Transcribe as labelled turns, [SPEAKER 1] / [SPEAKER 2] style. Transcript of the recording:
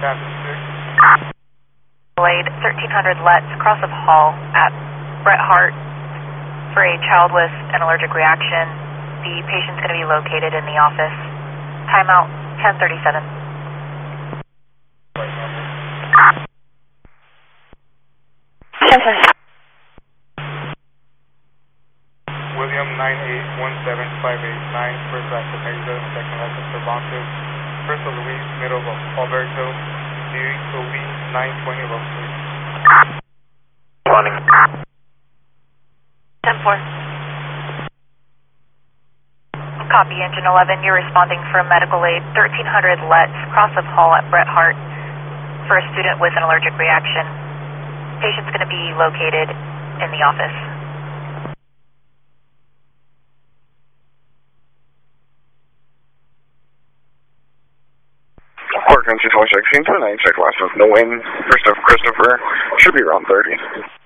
[SPEAKER 1] Delayed 1300 Letts, cross of Hall at Bret Harte for a child with an allergic reaction. The patient's going to be located in the office. Timeout 10:37.
[SPEAKER 2] William 9817589, first last of Mesa, second last of Cervantes, first of Luis, middle of Alberto, Louis 920 Love Street.
[SPEAKER 3] Running.
[SPEAKER 1] 10-4. Copy, engine 11, you're responding from medical aid 1300 Letts, cross of Hall at Bret Harte for a student with an allergic reaction. Patient's going to be located in the office.
[SPEAKER 3] Port Country 26, 9, check last with no wind. First of Christopher, should be around 30.